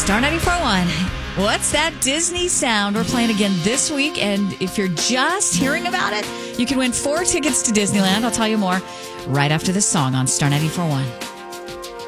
Star 94.1. What's that Disney sound? We're playing again this week, and if you're just hearing about it, you can win 4 tickets to Disneyland. I'll tell you more right after this song on Star 94.1.